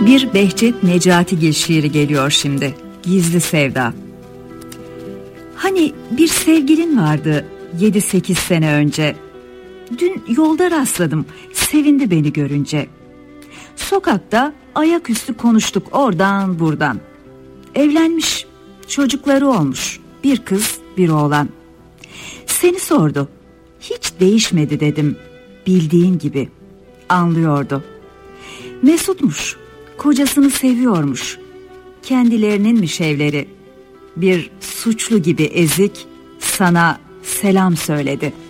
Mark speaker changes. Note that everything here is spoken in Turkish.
Speaker 1: Bir Behçet Necatigil şiiri geliyor şimdi. Gizli Sevda. Hani bir sevgilin vardı 7-8 sene önce. Dün yolda rastladım, sevindi beni görünce. Sokakta ayaküstü konuştuk oradan buradan. Evlenmiş, çocukları olmuş, bir kız bir oğlan. Seni sordu, hiç değişmedi dedim, bildiğin gibi. Anlıyordu. Mesutmuş, kocasını seviyormuş. Kendilerininmiş evleri. Bir suçlu gibi ezik sana selam söyledi.